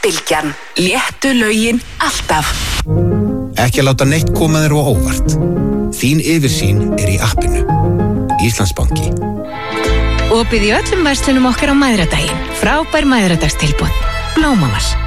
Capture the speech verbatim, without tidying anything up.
Bylgjan. Léttu lögin alltaf. Ekki að láta neitt koma þér á óvart. Þín yfirsýn er í appinu. Íslandsbanki. Opið í öllum verslunum okkar á mæðradaginn. Frábær mæðradagstilboð. Blómamar.